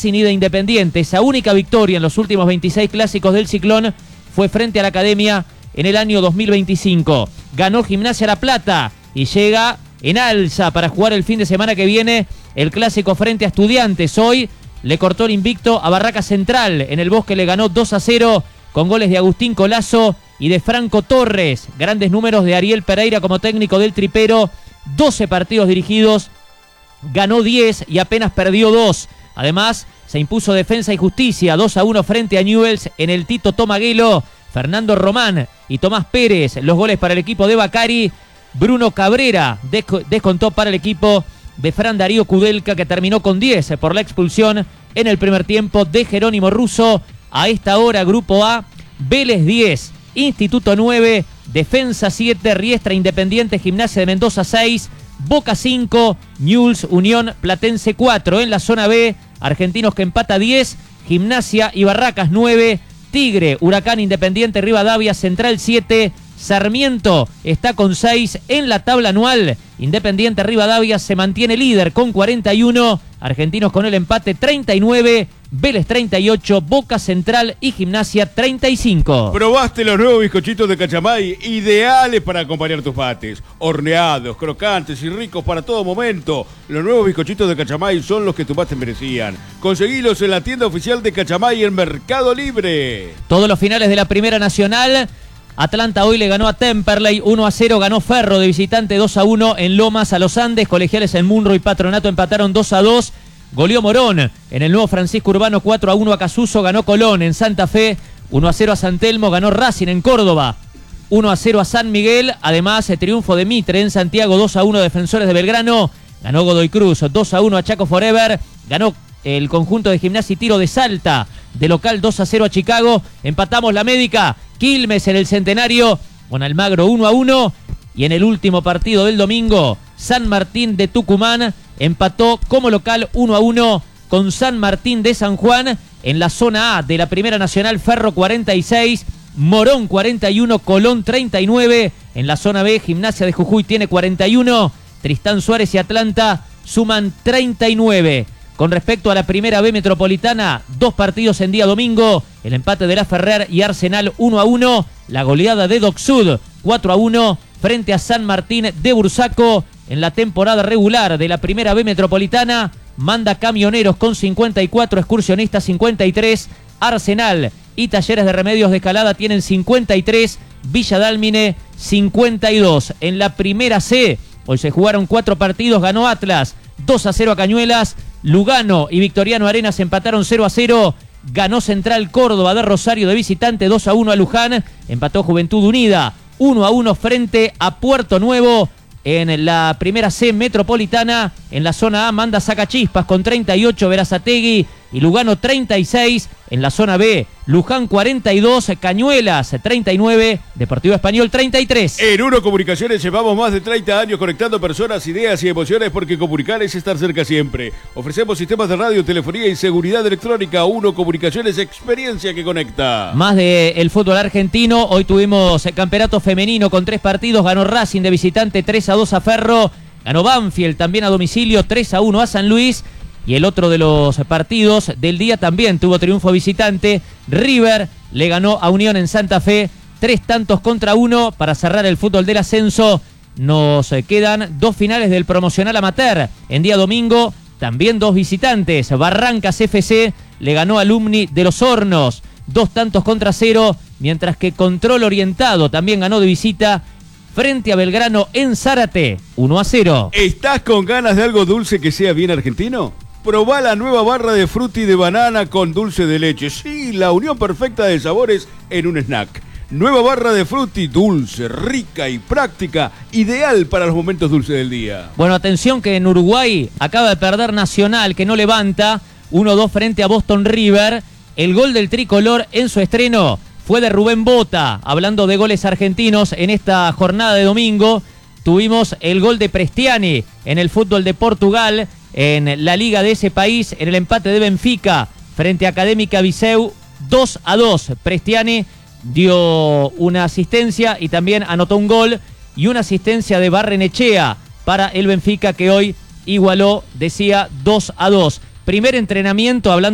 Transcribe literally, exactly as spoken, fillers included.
Racing y de Independiente. Esa única victoria en los últimos veintiséis clásicos del Ciclón fue frente a la Academia en el año dos mil veinticinco. Ganó Gimnasia La Plata y llega en alza para jugar el fin de semana que viene el clásico frente a Estudiantes. Hoy le cortó el invicto a Barraca Central. En el Bosque le ganó dos a cero con goles de Agustín Colazo y de Franco Torres. Grandes números de Ariel Pereira como técnico del Tripero. doce partidos dirigidos, ganó diez y apenas perdió dos. Además, se impuso Defensa y Justicia dos a uno frente a Newell's en el Tito Tomaguelo. Fernando Román y Tomás Pérez, los goles para el equipo de Bacari. Bruno Cabrera descontó para el equipo de Fran Darío Kudelka, que terminó con diez por la expulsión en el primer tiempo de Jerónimo Russo. A esta hora, Grupo A, Vélez diez, Instituto nueve, Defensa siete, Riestra Independiente, Gimnasia de Mendoza seis, Boca cinco, Newell's Unión Platense cuatro. En la zona B, Argentinos que empata diez, Gimnasia y Barracas nueve, Tigre, Huracán, Independiente, Rivadavia, Central siete, Sarmiento está con seis en la tabla anual. Independiente Rivadavia se mantiene líder con cuarenta y uno, Argentinos con el empate treinta y nueve, Vélez treinta y ocho, Boca, Central y Gimnasia treinta y cinco. ¿Probaste los nuevos bizcochitos de Cachamay? Ideales para acompañar tus mates. Horneados, crocantes y ricos para todo momento. Los nuevos bizcochitos de Cachamay son los que tus mates merecían. Conseguilos en la tienda oficial de Cachamay en Mercado Libre. Todos los finales de la Primera Nacional. Atlanta hoy le ganó a Temperley uno a cero, ganó Ferro de visitante dos a uno en Lomas a los Andes, Colegiales en Munro y Patronato empataron dos a dos, goleó Morón en el Nuevo Francisco Urbano cuatro a uno a Casuso, ganó Colón en Santa Fe uno a cero a San Telmo, ganó Racing en Córdoba uno a cero a San Miguel, además el triunfo de Mitre en Santiago dos a uno Defensores de Belgrano, ganó Godoy Cruz dos a uno a Chaco Forever, ganó el conjunto de Gimnasia y Tiro de Salta de local dos a cero a Chicago, empatamos la Médica, Quilmes en el Centenario con Almagro uno a uno y en el último partido del domingo San Martín de Tucumán empató como local uno a uno con San Martín de San Juan. En la zona A de la Primera Nacional, Ferro cuarenta y seis, Morón cuarenta y uno, Colón treinta y nueve. En la zona B, Gimnasia de Jujuy tiene cuarenta y uno, Tristán Suárez y Atlanta suman treinta y nueve. Con respecto a la Primera B Metropolitana, dos partidos en día domingo, el empate de La Ferrer y Arsenal uno a uno, la goleada de Docsud cuatro a uno frente a San Martín de Bursaco. En la temporada regular de la Primera B Metropolitana, manda Camioneros con cincuenta y cuatro, Excursionistas cincuenta y tres, Arsenal y Talleres de Remedios de Escalada tienen cincuenta y tres, Villa Dálmine cincuenta y dos. En la Primera C, hoy se jugaron cuatro partidos, ganó Atlas dos a cero a Cañuelas, Lugano y Victoriano Arenas empataron cero a cero, ganó Central Córdoba de Rosario de visitante dos a uno a Luján, empató Juventud Unida uno a uno frente a Puerto Nuevo. En la Primera C Metropolitana, en la zona A, manda Sacachispas con treinta y ocho, Berazategui y Lugano treinta y seis. En la zona B, Luján cuarenta y dos, Cañuelas treinta y nueve, Deportivo Español treinta y tres. En Uno Comunicaciones llevamos más de treinta años conectando personas, ideas y emociones, porque comunicar es estar cerca siempre. Ofrecemos sistemas de radio, telefonía y seguridad electrónica. Uno Comunicaciones, experiencia que conecta. Más del fútbol argentino, hoy tuvimos el campeonato femenino con tres partidos, ganó Racing de visitante tres a dos a Ferro, ganó Banfield también a domicilio tres a uno a San Luis. Y el otro de los partidos del día también tuvo triunfo visitante. River le ganó a Unión en Santa Fe, tres tantos contra uno. Para cerrar el fútbol del ascenso, nos quedan dos finales del promocional amateur. En día domingo, también dos visitantes. Barrancas F C le ganó a Alumni de los Hornos, dos tantos contra cero. Mientras que Control Orientado también ganó de visita frente a Belgrano en Zárate, uno a cero. ¿Estás con ganas de algo dulce que sea bien argentino? Probá la nueva barra de frutti de banana con dulce de leche. Sí, la unión perfecta de sabores en un snack. Nueva barra de frutti, dulce, rica y práctica, ideal para los momentos dulces del día. Bueno, atención que en Uruguay acaba de perder Nacional, que no levanta, uno a dos frente a Boston River. El gol del tricolor en su estreno fue de Rubén Bota. Hablando de goles argentinos, en esta jornada de domingo tuvimos el gol de Prestiani en el fútbol de Portugal, en la liga de ese país, en el empate de Benfica frente a Académica Viseu, dos a dos. Prestiani dio una asistencia y también anotó un gol, y una asistencia de Barrenechea para el Benfica, que hoy igualó, decía, dos a dos. Primer entrenamiento, hablando